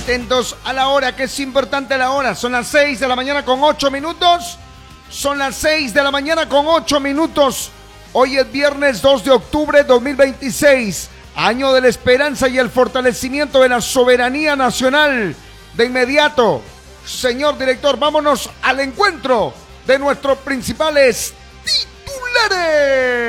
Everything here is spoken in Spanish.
Atentos a la hora, que es importante la hora. Son las 6 de la mañana con 8 minutos. Son las 6 de la mañana con 8 minutos. Hoy es viernes 2 de octubre 2026. Año de la esperanza y el fortalecimiento de la soberanía nacional. De inmediato, señor director, vámonos al encuentro de nuestros principales titulares.